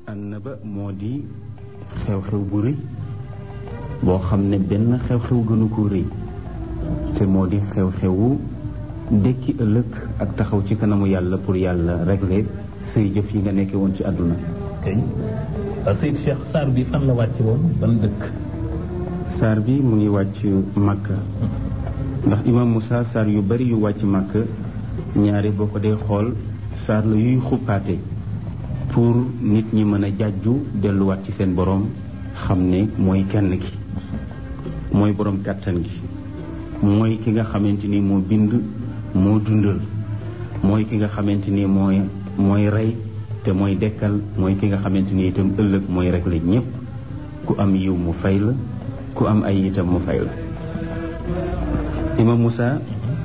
annaba moo di xew-xew bu rëy boo xam ne benn xew-xew gënu ko rëy te moo di xew-xewu dekki ëllëg ak taxaw ci kanamu yàlla pour yàlla régler say jëf yi nga nekkee woon ci àdduna. kay Seyd Cheikh saar bi fan la wàcc woon ban dëkk. saar bi mu ngi wàcc Makka ndax imam Moussa saar yu bari yu wàcc Makka ñaari boo ko dee xool saar la yuy xuppaate pour nit ñi mën a jàjju delluwaat ci seen boroom xam ne mooy kenn ki mooy boroom kàttan gi mooy ki nga xamante ni moo bind moo dundal mooy ki nga xamante ni mooy rey te mooy dekkal mooy ki nga xamante ni itam ëllëg mooy rek la ñépp ku am yiw mu fay la ku am ay itam mu fay la imam Moussa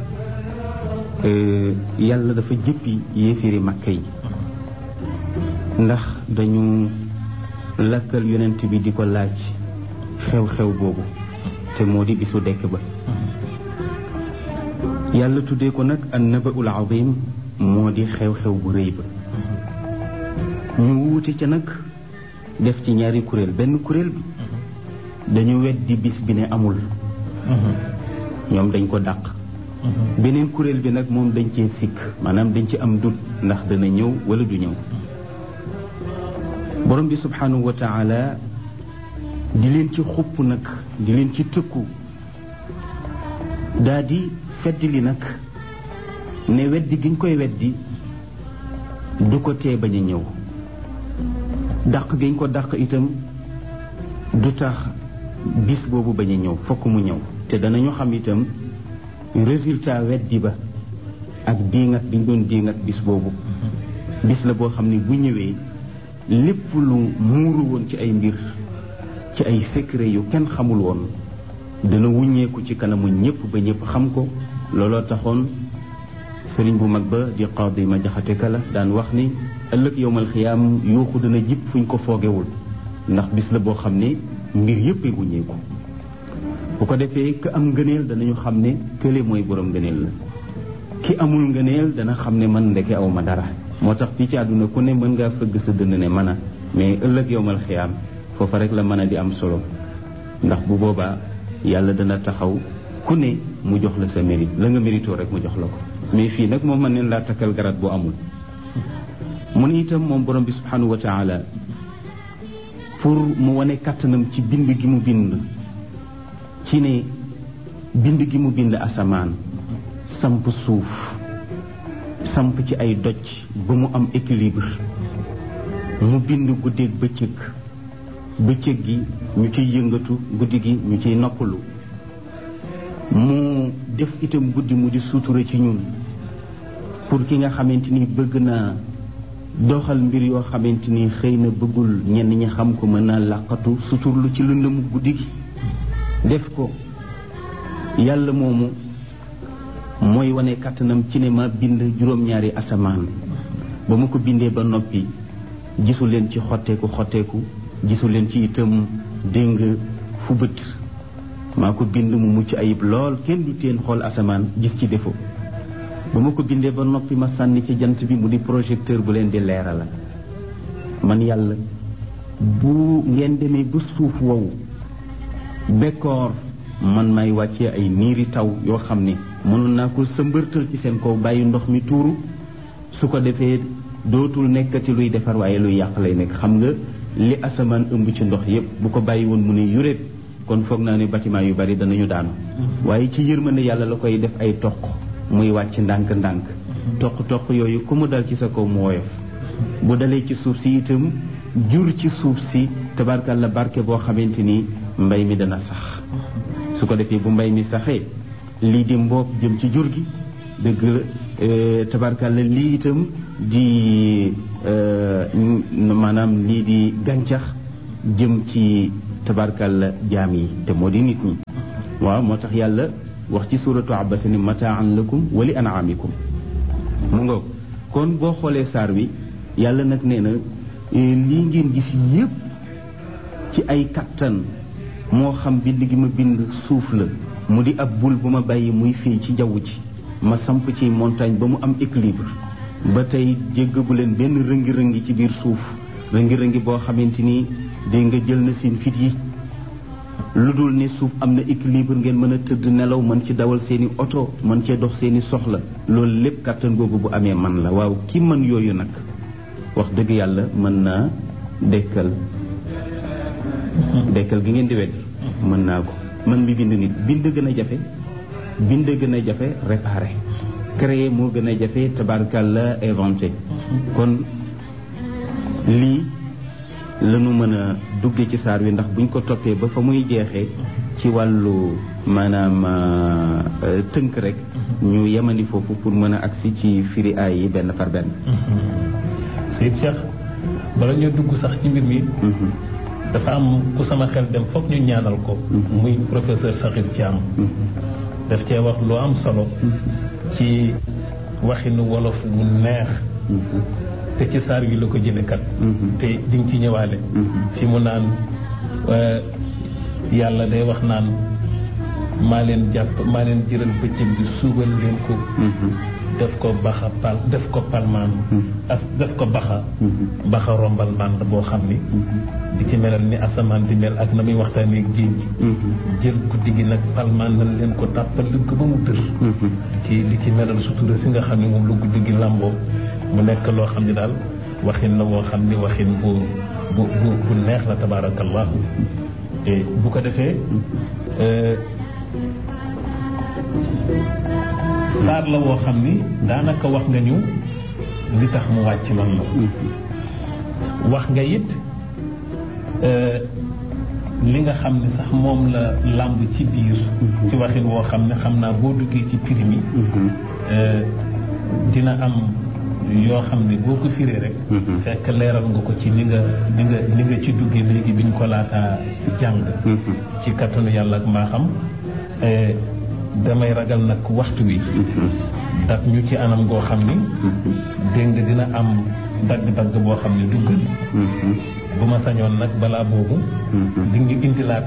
yàlla dafa jëppi yéefiri Makka yi ndax dañu lakkal yonent bi di ko laaj xew-xew boobu te moo di bisu dekk ba yàlla tuddee ko nag an-naba'ul azim moo di xew-xew bu rëy ba ñu wuute ca nag def ci ñaari kuréel benn kuréel bi dañu weddi bis bi ne amul ñoom dañ ko dàq beneen kuréel bi nag moom dañ cee sikk maanaam dañ ci am dut ndax dana ñëw wala du ñëw borom bi subhanahu wa taala di leen ci xupp nag di leen ci tëkku daa di feddi li nag ne weddi giñ koy weddi du ko tee bañ a ñëw dàq giñ ko dàq itam du tax bis boobu bañ a ñëw fokk mu ñëw te danañu xam itam résultat weddi ba ak diingat bi ñu doon diingat bis boobu bis la boo xam ne bu ñëwee lépp lu muuru woon ci ay mbir ci ay secret yu kenn xamul woon dana wuññeeku ci kanamu ñëpp ba ñëpp xam ko looloo taxoon sëriñ bu mag ba di Qaadi ma Jaxate Kala daan wax ni ëllëg yowmal xiyaam yuuxu dana jib fuñ ko foogewul ndax bis la boo xam ne mbir yëpp ay wuññeeku bu ko defee ki am ngëneel danañu xam ne kële mooy borom ngëneel la ki amul ngëneel dana xam ne man ndeke aw ma dara moo tax fii ci àdduna ku ne mën ngaa fëgg sa dënn ne mën a mais ëllëg yowmal xiyaam foofa rek la mën a di am solo ndax bu boobaa yàlla dana taxaw ku ne mu jox la sa mérite la nga méritoo rek mu jox la ko mais fii nag moom mën neen laa takkal garat bu amul mu ne itam moom borom bi subhanahu wa taala pour mu wane kàttanam ci bind gi mu bind ci ne bind gi mu bind asamaan samp suuf samp ci ay doj ba mu am équilibre mu bind guddeeg bëccëg gi ñu ciy yëngatu guddi gi ñu ciy noppalu mu def itam guddi mu di sutura ci ñun pour ki nga xamante ni bëgg naa doxal mbir yoo xamante ni xëy na bëggul ñenn ñi xam ko mën naa làqatu suturlu ci lëndëmu guddi gi def ko yàlla moomu mooy wane kàttanam ci ne ma bind juróom-ñaari asamaan ba ma ko bindee ba noppi gisu leen ci xotteeku gisu leen ci itam déng fu bët maa ko bind mu mucc ayib lool kenn du teen xool asamaan gis ci défaut ba ma ko bindee ba noppi ma sànni ci jant bi mu di projecteur bu leen di leerala man yàlla bu ngeen demee ba suuf wow bekkoor man may wàccee ay niiri taw yoo xam ne mënoon naa ko sëmbërtal ci seen kaw bàyyi ndox mi tuuru su ko defee dootul nekkati luy defar waaye luy yàq lay nekk xam nga li asamaan ëmb ci ndox yépp bu ko bàyyi woon mu ne yuréet kon foog naa ne bâtiment yu bari danañu daanu waaye ci yërmande yàlla la koy def ay toq muy wàcc ndànk-ndànk toq yooyu ku mu dal ci sa kaw mu woyof bu dalee ci suuf si itam jur ci suuf si tabarkalla barke boo xamante ni mbay mi dana sax su ko defee bu mbay mi saxee lii di mboob jëm ci jur gi dëgg la tabarkalla lii itam di maanaam lii di gàncax jëm ci tabarkalla jaam yi te moo di nit ñi waaw moo tax yàlla wax ci suuratu Abasa ni mataan lakum wa li an'amikum mu nga kon boo xoolee saar wi yàlla nag nee na lii ngeen gis yépp ci ay kattan moo xam bind gi ma bind suuf la mu di ab bul bu ma bàyyi muy fii ci jaww ji ma samp ci montagne ba mu am équilibre ba tey jéggagu leen benn rëngi-rëngi ci biir suuf rëngi-rëngi boo xamante ni dégg nga jël na seen fit yi lu dul ne suuf am na équilibre ngeen mën a tëdd nelaw mën ci dawal seeni oto mën cee dox seeni soxla loolu lépp kàttan googu bu amee man la waaw ki mën yooyu nag wax dëgg yàlla mën naa dekkal gi ngeen di weddi mën naa ko man mi bind nit bind gën a jafe réparé créer moo gën a jafe tabarkalla inventé kon lii lañu mën a duggee ci saar wi ndax buñ ko toppee ba fa muy jeexee ci wàllu maanaam tënk rek ñu yemandi foofu pour mën a agsi ci firi aay yi benn par benn. Seydi Cheikh bala ñoo dugg sax ci mbir mi dafa am ku sama xel dem foog ñu ñaanal ko muy professeur Sakhir Thiam daf cee wax lu am solo ci waxinu wolof mu neex te ci saar wi la ko jële kat te di nga ci ñëwaale fi mu naan yàlla day wax naan maa leen jëral bëccëg bi suubal leen ko def ko palmaan def ko baxa rombal mànd boo xam ni di ci melal ni asamaan di mel ak na muy waxtaanee ak géej gi jël guddi gi nag palmaan nañ leen ko tàppal leen ko ba mu tër di ci melal sutura si nga xam ne moom lu guddi gi làmboo mu nekk loo xam ne daal waxin la woo xam ni waxin bu neex la tabaarakallahu bu ko defee saar la woo xam ni daanaka wax nga ñu li tax mu wàcc lan la wax nga it li nga xam ne sax moom la làmb ci biir ci waxin woo xam ne xam naa boo duggee ci prix mi dina am yoo xam ne boo ko firee rek fekk leeral nga ko ci ni nga ci duggee léegi bi ñu ko laataa jàng ci kattanu yàlla ak maa xam damay ragal nag waxtu wi daf ñu ci anam goo xam ni dégg nga dina am dagg-dagg boo xam ne dugg bu ma sañoon nag balaa boobu di nga indilaat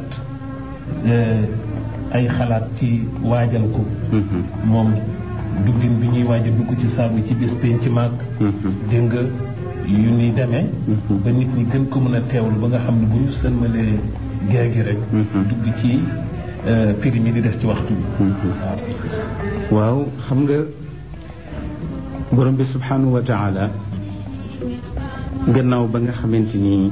ay xalaat ci waajal ko moom duggin bi ñuy waaj a dugg ci saabu ci bis penc ci màgg dégg nga yu ni demee ba nit ñi gën ko mën a teewul ba nga xam ne bu ñu sëlmalee gée gi rek dugg ci prix mi di des ci waxtu bi waaw xam nga borom bi subhanahu wa taala gannaaw ba nga xamante ni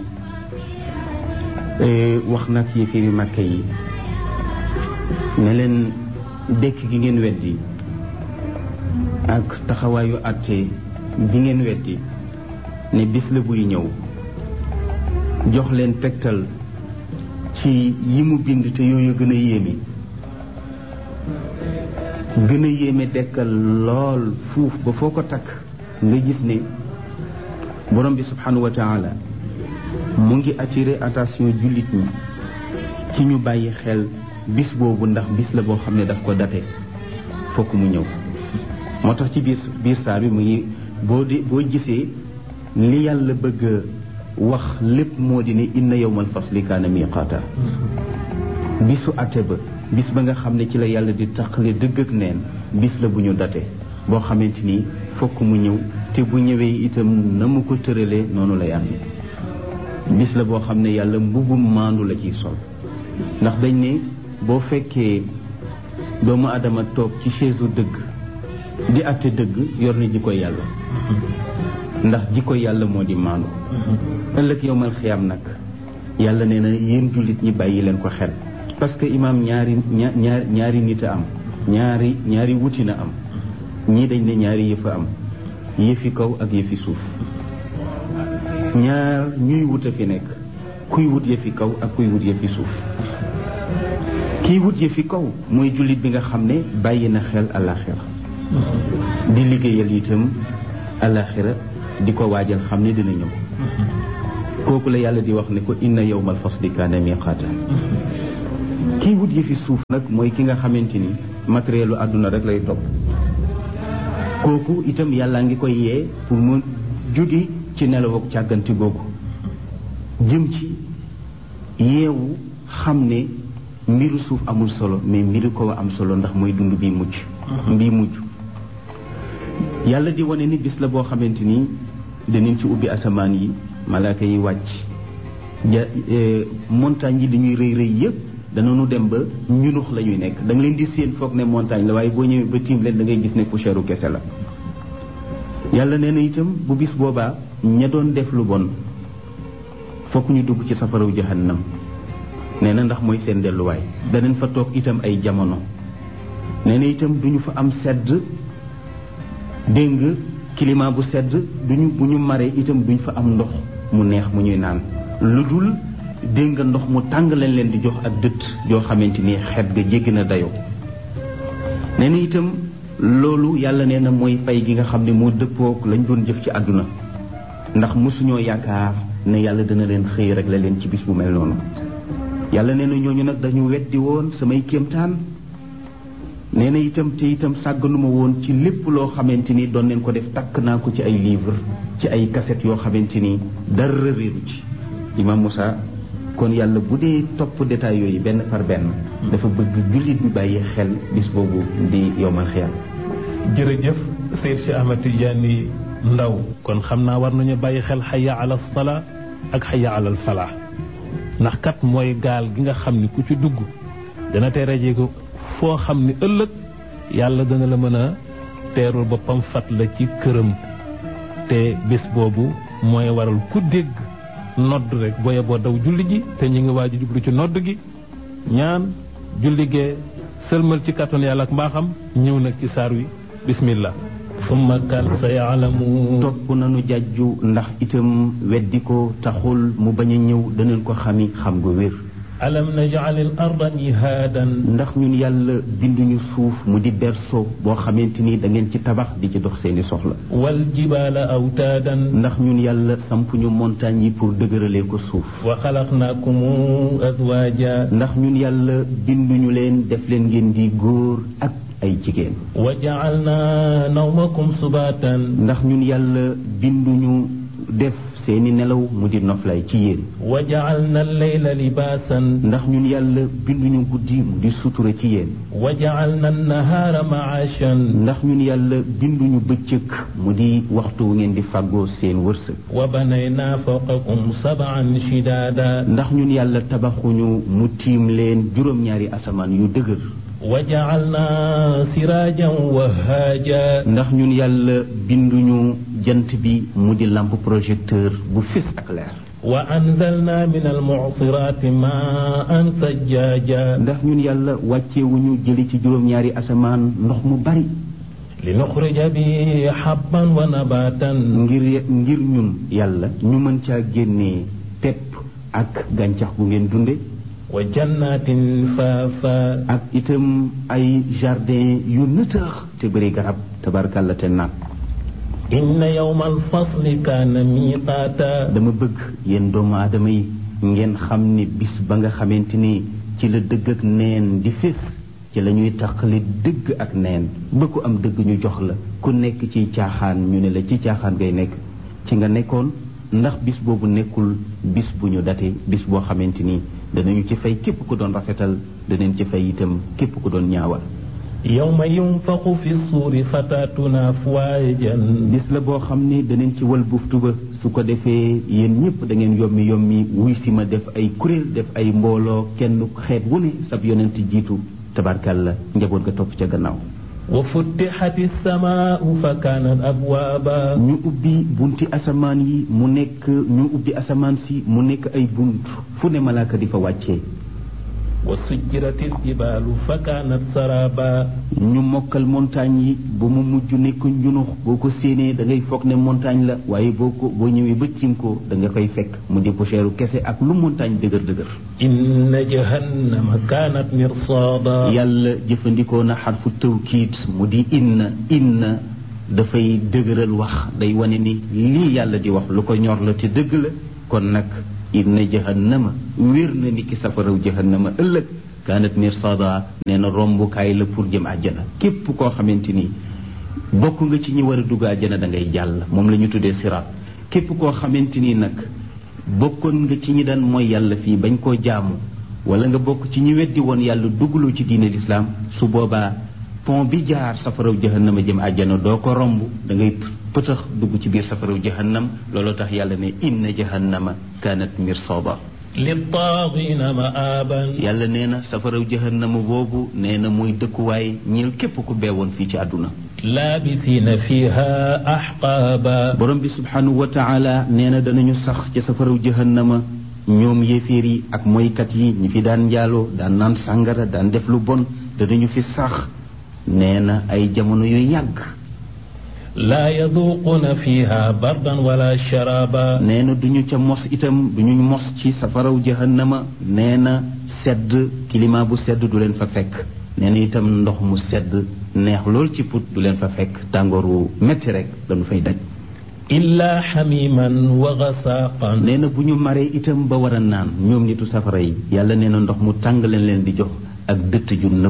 wax nag yi firi màkke yi ne leen dekk gi ngeen weddi ak taxawaayu àtte bi ngeen weddi ne bis la buy ñëw jox leen tegtal ci yi mu bind te yooyu gën a yéeme dekkal lool fuuf ba foo ko takk nga gis ne borom bi subhanahu wa taala mu ngi attiré attention jullit ñi ci ñu bàyyi xel bis boobu ndax bis la boo xam ne daf ko date fokk mu ñëw moo tax ci biir saar bi mu ngi boo gisee li yàlla bëgg wax lépp moo di ne inna yawmal fasli kaana miqaata bisu ate ba bis ba nga xam ne ci la yàlla di taqale dëgg ak neen bis la bu ñu date boo xamante ni fokk mu ñëw te bu ñëwee itam na mu ko tëralee noonu lay amee bis la boo xam ne yàlla mbubum maandu la ciy sol ndax dañ ne boo fekkee doomu adama toog ci chaise u dëgg di atte dëgg yor na jikko yàlla ndax jikko yàlla moo di maandu ëllëg yowmal xiyaam nag yàlla nee na yéen jullit ñi bàyyi leen ko xel parce que imaam ñaari nit a am ñaari wuti na am ñii dañ ne ñaari yëf a am yëfi kaw ak yëfi suuf ñaar ñuy wut a fi nekk kuy wut yëfi kaw ak kuy wut yëfi suuf kiy wut yëfi kaw mooy jullit bi nga xam ne bàyyi na xel àllaaxira di liggéeyal itam àllaaxira di ko waajal xam ne dina ñëw kooku la yàlla di wax ne ko inna yawmal fasli kaana miqaata kiy wut yëfi suuf nag mooy ki nga xamante ni matérielu àdduna rek lay topp kooku itam yàlla ngi koy yee pour mu jóge ci nelaw ak càgganti googu jëm ci yeewu xam ne mbiru suuf amul solo mais mbiru ko am solo ndax mooy dund bi mujj yàlla di wane ni bis la boo xamante ni danañ ci ubbi asamaan yi malaaka yi wàcc montagne yi dañuy rëy rëy yëpp danañu dem ba ñunux la ñuy nekk da nga leen di séen foog ne montagne la waaye boo ñëwee ba tiim leen da ngay gis ne poussière u kese la. yàlla nee na itam bu bis boobaa ña doon def lu bon fokk ñu dugg ci safaraw jahannam nee na ndax mooy seen delluwaay danañ fa toog itam ay jamono nee na itam duñu fa am sedd dégg nga climat bu sedd duñu bu ñu maree itam duñ fa am ndox mu neex mu ñuy naan lu dul dégg nga ndox mu tàng leen di jox ak dëtt yoo xamante ni xet ga jéggi na dayoo nee na itam loolu yàlla nee na mooy fay gi nga xam ne moo dëppook lañ doon jëf ci àdduna ndax mosuñoo yaakaar ne yàlla dana leen xëy rek la leen ci bis bu mel noonu yàlla nee na ñooñu nag dañu weddi woon samay kéemtaan nee na itam te itam sàgganuma woon ci lépp loo xamante ni doon leen ko def takk naa ko ci ay livre ci ay cassette yoo xamante ni dara réeru ci Imam Moussa kon yàlla bu dee topp détails yooyu benn par benn dafa bëgg jullit bi bàyyi xel bis boobu di yowmal xiyaam. jërëjëf Seyd Cheikh Ahmed Tidiane Ndaw kon xam naa war nañu bàyyi xel xayya ala salaa ak xayya ala falaax ndax kat mooy gaal gi nga xam ni ku ci dugg dana teeree ko foo xam ni ëllëg yàlla dana la mën a teerul boppam fat la ci këram te bés boobu mooy waral ku dégg nodd rek booye boo daw julli ji te ñu ngi waaj a jublu ci nodd gi ñaan julli gee sëlmal ci kàttan yàlla ak mbaaxam ñëw nag ci saar wi bismillah summa kan sa yaalamu topp nanu jàjju ndax itam weddi ko taxul mu bañ a ñëw danañ ko xami xam gu wér alam naj'al al arda mihaadan ndax ñun yàlla binduñu suuf mu di berceau boo xamante ni da ngeen ci tabax di ci dox seeni soxla wal jibaala awtaadan ndax ñun yàlla sampuñu montagne yi pour dëgëralee ko suuf wa xalaqnaakum azwaaja ndax ñun yàlla binduñu leen def leen ngeen di góor ak ay jigéen wa ja'alnaa nawmakum subaatan ndax ñun yàlla binduñu def seeni nelaw mu di noflay ci yéen wa ja'alna al-layla libaasan ndax ñun yàlla binduñu guddi mu di sutura ci yéen wa ja'alna an-nahaara ma'aashan ndax ñun yàlla binduñu bëccëg mu di waxtu wu ngeen di fàggoo seen wërsëg wa banaynaa fawqakum sab'an shidaada ndax ñun yàlla tabaxuñu mu tiim leen juróom-ñaari asamaan yu dëgër wa ja'alnaa siraajan wahhaaja ndax ñun yàlla binduñu jant bi mu di lampe projecteur bu fis ak leer wa anzalnaa min al-mu'siraati maa'an sajjaaja ndax ñun yàlla wàccewuñu jëli ci juróom-ñaari asamaan ndox mu bari li nuxrija bi habban wa nabaatan ngir ñun yàlla ñu mën caa génnee pepp ak gàncax gu ngeen dunde wa jannatin faafa ak itam ay jardin yu nëtëx te bëri garab tabarkalla te naat inna yawmal fasli kaana miiqaata dama bëgg yéen doomu aadama yi ngeen xam ni bis ba nga xamante ni ci la dëgg ak neen di fés ci la ñuy taqali dëgg ak neen ba ku am dëgg ñu jox la ku nekk ci caaxaan ñu ne la ci caaxaan ngay nekk ci nga nekkoon ndax bis boobu nekkul bis bu ñu date bis boo xamante ni danañu ci fay képp ku doon rafetal danañ ci fay itam képp ku doon ñaawal yawma yunfaxu fi suuri fataatuna afwaajan bis la boo xam ne danañ ci wal buftu ba su ko defee yéen ñëpp da ngeen yommi wuy si ma def ay kuréel def ay mbooloo kenn xeet wu ne sab yonent jiitu tabarkalla njaboot ga topp ca gannaaw wa futtixati samaau fa kaanat abwaaba ñu ubbi bunti asamaan yi mu nekk ñu ubbi asamaan si mu nekk ay bunt fu ne malaaka di fa wàccee wa sujjiratil jibaalu fa kaanat saraba ñu mokkal montagne yi ba mu mujj nekk njunux boo ko séenee da ngay foog ne montagne la waaye boo ñëwee ba tiim ko da nga koy fekk mu di poussière kese ak lu montagne dëgër inna jahannama kaanat mirsaada yàlla jëfandikoo na xarfu tawkiid mu di inna dafay dëgëral wax day wane ni lii yàlla di wax lu ko ñor la te dëgg la kon nag inna jahannama wér na ni ki safaraw jahannama ëllëg kaanat mirsada nee na rombukaay la pour jëm àjjana képp koo xamante ni bokk nga ci ñi war a dugg àjjana da ngay jàll moom la ñu tuddee siraat képp koo xamante ni nag bokkoon nga ci ñi daan mooy yàlla fii bañ koo jaamu wala nga bokk ci ñi weddi woon yàlla duggaloo ci diine lislaam su boobaa pont bi jaar safaraw jahannama jëm àjjana doo ko romb da ngay pëtëx dugg ci biir safaraw jahannam looloo tax yàlla ne inna jahannama kaanat mirsada littaagina maaban yàlla nee na safaraw jahannama boobu nee na muy dëkkuwaay ñeel képp ku beewoon fii ci àdduna laabisiina fiiha axqaaba borom bi subhanahu wa taala nee na danañu sax ci safaraw jahannama ñoom yéeféer yi ak moykat yi ñi fi daan njaaloo daan naan sàngara daan def lu bon danañu fi sax nee na ay jamono yu yàgg laa yaduuquuna fiiha bardan wala sharaaba nee na duñu ca mos itam duñu mos ci safaraw jahannama nee na sedd climat bu sedd du leen fa fekk nee na itam ndox mu sedd neex lool ci put du leen fa fekk tàngooru metti rek dañu fay daj illaa xamiman wa gasaaqan nee na bu ñu maree itam ba war a naan ñoom nitu safara yi yàlla nee na ndox mu tàng leen di jox ak dëtt ju nëb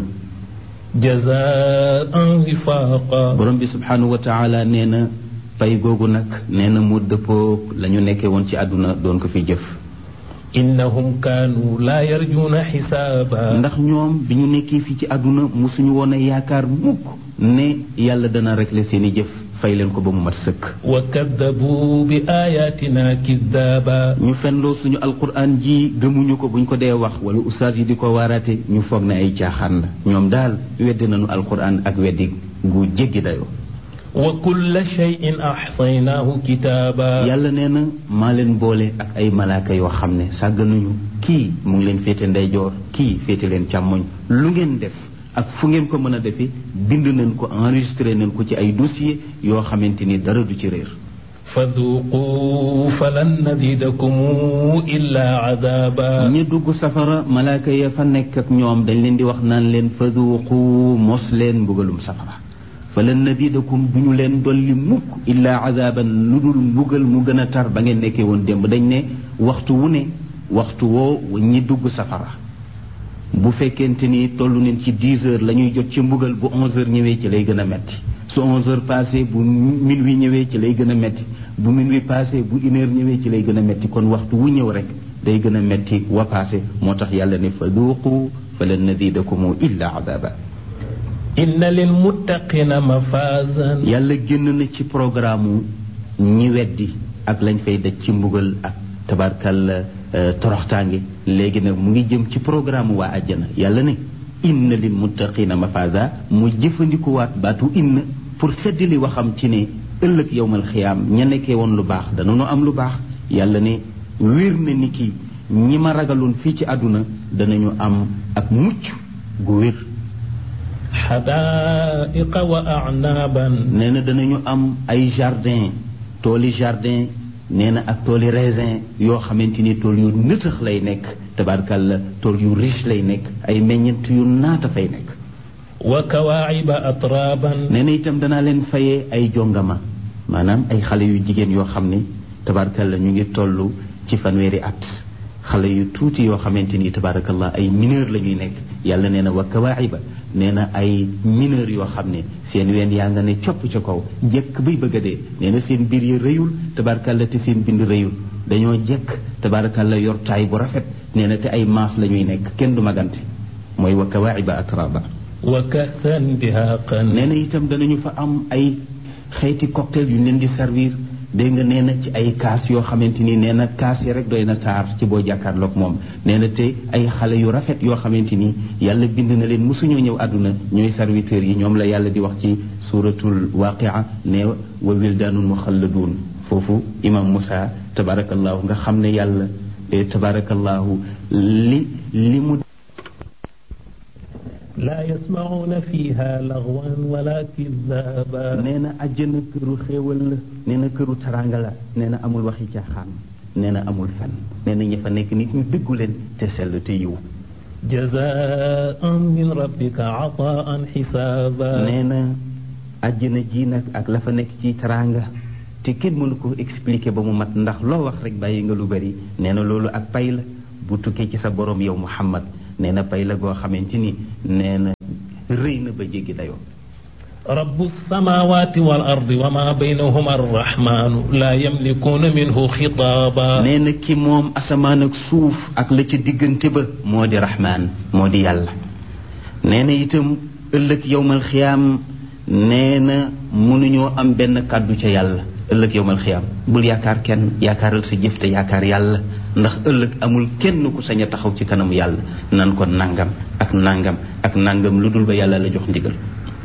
jazaan wifaaqa borom bi subhanahu wa taala nee na fay googu nag nee na mu dëppoo la ñu nekkee woon ci àdduna doon ko fi jëf innahum kaanu laa yarjuuna xisaaba ndax ñoom bi ñu nekkee fii ci àdduna musuñu woon a yaakaar mukk ne yàlla dana régler seeni jëf fay leen ko ba mu mat sëkk wa kaddabu bi ayatina kiddaaba ñu fenloo suñu alquran ji gëmuñu ko buñ ko dee wax wala ustaas yi di ko waaraate ñu foog ne ay caaxaan la ñoom daal weddi nañu alquran ak weddi gu jéggi dayoo wa kulla shay'in ahsaynaahu kitaaba yàlla nee na maa leen boole ak ay malaaka yoo xam ne sàgganuñu kii mu ngi leen féete ndeyjoor kii féete leen càmmoñ lu ngeen def ak fu ngeen ko mën a defee bind nañ ko enregistré nañ ko ci ay dossier yoo xamante ni dara du ci réer faduqu falan nazidakum illa adaaba ñi dugg safara malaaka ya fa nekk ak ñoom dañ leen di wax naan leen faduqu mos leen mbugalum safara falan nazidakum duñu leen dolli mukk illa adaban lu dul mbugal mu gën a tar ba ngeen nekkee woon démb dañ ne waxtu wu ne waxtu woo ñi dugg safara bu fekkente ni tollu neen ci 10 heures la ñuy jot ci mbugal bu 11 heures ñëwee ci lay gën a metti su 11 heures passé bu minuit ñëwee ci lay gën a metti bu minuit passé bu 1 heure ñëwee ci lay gën a metti kon waxtu wu ñëw rek day gën a metti wa passé moo tax yàlla ne fa duuqu falan nazidakum illa adaba inna lil muttaqina mafazan yàlla génn na ci programme ñi weddi ak lañ fay daj ci mbugal ak tabarkal toroxtaange léegi nag mu ngi jëm ci programme waa àjjana yàlla ne inna lil muttaqina mafaza mu jëfandikuwaat baatu inna pour feddali waxam ci ne ëllëg yowmal xiyaam ña nekkee woon lu baax danañu am lu baax yàlla ne wér na ni ki ñi ma ragaloon fii ci àdduna danañu am ak mucc gu wér xadaaiqa wa a'naaban nee na danañu am ay jardin tooli jardin nee na ak tooli raisin yoo xamante ni tool yu nëtëx lay nekk tabarkalla tool yu riche lay nekk ay meññent yu naata fay nekk wa kawaa'iba atraaban nee na itam danaa leen fayee ay jongama maanaam ay xale yu jigéen yoo xam ne tabarkalla ñu ngi toll ci fanweeri at xale yu tuuti yoo xamante ni tabarakallah ay mineur la ñuy nekk yàlla nee na wa kawaa'iba nee na ay mineur yoo xam ne seen ween yaa nga ne copp ca kaw jekk bay bëgg a dee nee na seen biir yi rëyul tabarakalla te seen bind rëyul dañoo jekk tabarakalla yor taay bu rafet nee na te ay maas la ñuy nekk kenn du magante mooy wa kawaa'iba atraba wa ka'san dihaaqan nee na itam danañu fa am ay xeeti cocktail yu leen di servir dégg nga nee na ci ay kaas yoo xamante ni nee na kaas yi rek doy na taar ci boo jàkkaarloog moom nee na te ay xale yu rafet yoo xamante ni yàlla bind na leen mosuñoo ñëw àdduna ñooy serviteurs yi ñoom la yàlla di wax ci suratul waqia ne wa wildaanun muxalladuun foofu imam Moussa tabarakallahu nga xam ne yàlla tabarakallahu li mu laa yasmacuuna fiiha lagwan wala kidaaba nee na àjjana këru xéewal la nee na këru taranga la nee na amul waxi caaxaan nee na amul fen nee na ñi fa nekk nit ñu dëggu leen te sell te yiw jazaan min rabbika ataan xisaaba nee na àjjana ji nag ak la fa nekk ci taranga te kenn mënu ko expliquer ba mu mat ndax loo wax rek bàyyi nga lu bari nee na loolu ak pay la bu tukkee ci sa borom yow Muhammad nee na pay la goo xamante ni nee na rëy na ba jéggi dayoo rabbu samaawaati wal ardi wa maa baynahuma arrahmaanu laa yamlikuuna minhu xitaaba nee na ki moom asamaan ak suuf ak la ca diggante ba moo di rahmaan moo di yàlla nee na itam ëllëg yowmal xiyaam nee na mënuñoo am benn kàddu ca yàlla ëllëg yowmal xiyaam. bul yaakaar kenn, yaakaaral sa jëf te yaakaar yàlla, ndax ëllëg amul kenn ku sañ a taxaw ci kanamu yàlla nan ko nangam ak nangam ak nangam lu dul ba yàlla la jox ndigal.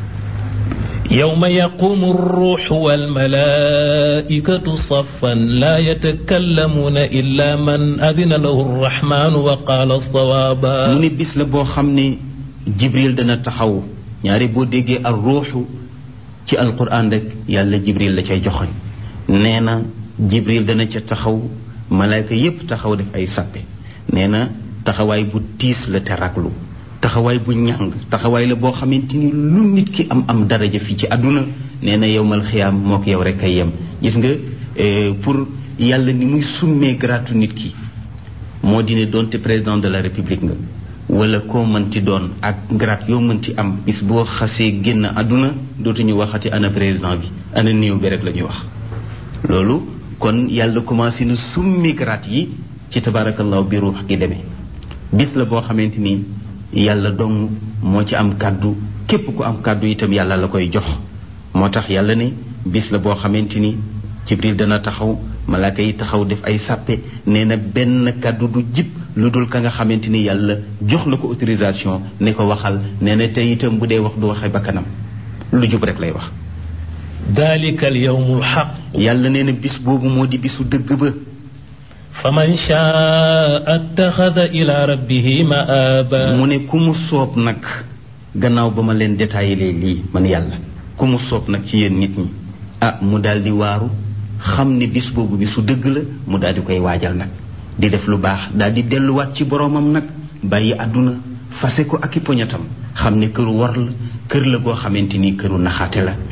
يوم يقوم الروح والملائكة صفا لا يتكلمون إلا من أذن له الرحمن وقال الصوابا. mu ne bis la boo xam ne Jibril dana taxaw. ñaari boo déggee ar ruuxu ci alquran rek yàlla Jibril la cay joxoñ. nee na Jibril dana ca taxaw, malaayka yépp taxaw def ay sàppe. nee na taxawaay bu tiis la te raglu, taxawaay bu ñàng, taxawaay la boo xamante ni lu nit ki am daraja fii ci àdduna nee na yowmal xiyaam moo ko yow rek ay yem. gis nga pour yàlla ni muy summee gratu nit ki moo di ne doonte président de la république nga wala koo mënti doon ak grade yoo mënti am, bis boo xasee génn àdduna dootuñu waxati ana président bi, ana néew bi rek la ñuy wax. loolu kon yàlla commencé na summi grade yi ci tabarakallahu bi ruux gi demee. bis la boo xamante ni yàlla dong moo ci am kàddu, képp ku am kàddu itam yàlla la koy jox. moo tax yàlla ne bis la boo xamante ni Jibril dana taxaw, malaaka yi taxaw def ay sàppe. nee na benn kàddu du jib lu dul ka nga xamante ni yàlla jox la ko autorisation ne ko waxal. nee na te itam bu dee wax du waxee ba kanam, lu jub rek lay wax. dalika al yawmul haqq. yàlla nee na bis boobu moo di bisu dëgg ba. faman shaa attaxada ila rabbihi maaba. mu ne ku mu soob nag gannaaw ba ma leen détaillé lii man yàlla, ku mu soob nag ci yéen nit ñi mu daal di waaru xam ne bis boobu bisu dëgg la, mu daal di koy waajal nag di def lu baax, daal di delluwaat ci boromam nag bàyyi àdduna fase ko ak i poñatam, xam ne këru war la, kër la goo xamante ni këru naxaate la.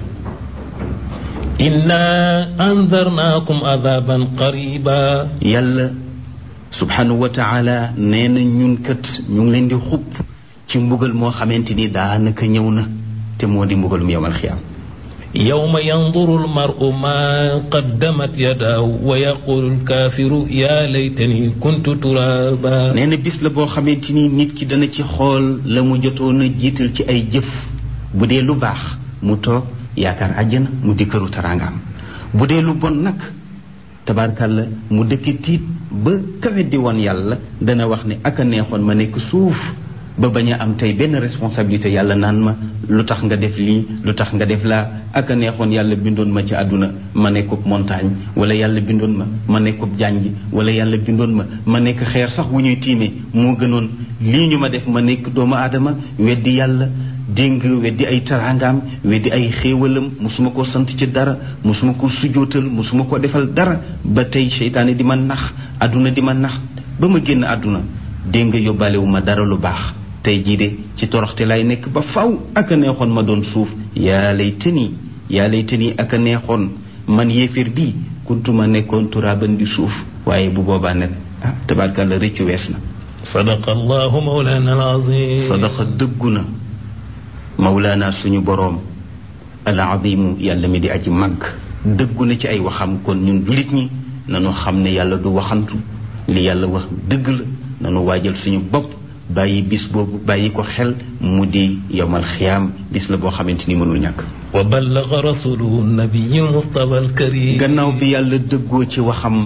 inna andarnaakum adaban qariba. yàlla subhanahu wa taala nee na ñun kat ñu ngi leen di xub ci mbugal moo xamante ni daanaka ñëw na, te moo di mbugalum yawmal xiyaam. yawma yanduru almaru ma qaddamat yadaahu wa yaqulu alkaafiru yaa laytani kuntu turaba. nee na bis la boo xamante ni nit ki dana ci xool la mu jotoon a jiital ci ay jëf. bu dee lu baax mu toog yaakaar àjjana mu di këru taraangaam, bu dee lu bon nag tabaarkàlla mu dëkk tiit ba kawe di woon yàlla dana wax ne ak a neexoon ma nekk suuf ba bañ a am tey benn responsabilité. yàlla naan ma lu tax nga def lii, lu tax nga def laa. ak a neexoon yàlla bindoon ma ci àdduna ma nekkub montagne, wala yàlla bindoon ma nekkub janj, wala yàlla bindoon ma nekk xeer sax wu ñuy tiimee. moo gënoon lii ñu ma def ma nekk doomu aadama weddi yàlla, dégg weddi ay taraangaam, weddi ay xéewalam, musuma ko sant ci dara, musuma ko sujootal, musuma ko defal dara. ba tey seytaane di ma nax, àdduna di ma nax ba ma génn àdduna. dégg nga yóbbaalewu ma dara lu baax. tey jii de ci toroxte lay nekk ba faw. ak a neexoon ma doon suuf. yaa laytani ak a neexoon man yéeféer bii kuntuma nekkoon turaaban di suuf. waaye bu boobaa nag tabaarkalla rëccu wees na. sadaqa allahu mawlana al-azim. sadaqa dëggu na mawlaana suñu boroom al-azimu yàlla mi di aji màgg dëggu na ci ay waxam. kon ñun jullit ñi nanu xam ne yàlla du waxantu, li yàlla wax dëgg la. nanu waajal suñu bopp bàyyi bis boobu, bàyyi ko xel, mu di yawmal xiyaam. bis la boo xamante ni mënul ñàkk. wa ballaga rasuluhu nabiyyu mustafa al-karim. gannaaw bi yàlla dëggoo ci waxam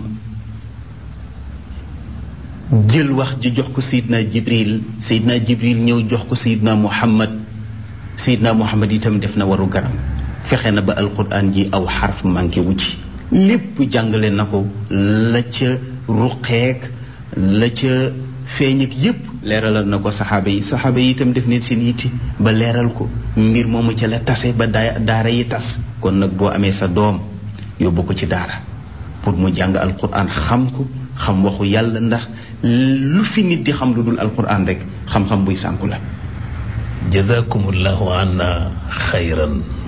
jël wax ji jox ko Seydina Jibril ñëw jox ko Seydina Muhammad itam def na waru garam. fexe na ba alquran ji aw xarf manqué wu ci. lépp jàngale na ko, la ca ruqeek la ca feeñ ak yépp leeralal na ko saxaaba yi itam def neen seen yitti ba leeral ko. mbir moomu ca la tase ba daara yi tas. kon nag boo amee sa doom yóbbu ko ci daara pour mu jàng alquran, xam ko, xam waxu yàlla, ndax lu fi nit di xam lu dul alquran rek xam-xam buy sànku la. jazakumullahu anna xayran.